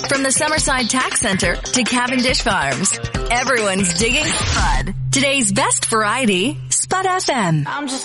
From the Summerside Tax Center to Cavendish Farms, everyone's digging Spud. Today's best variety, Spud FM. I'm just